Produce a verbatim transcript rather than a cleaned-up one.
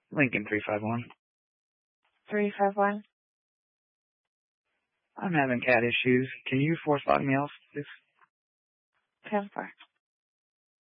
Lincoln three five one. three five one. I'm having cat issues. Can you force log me else, please? ten four.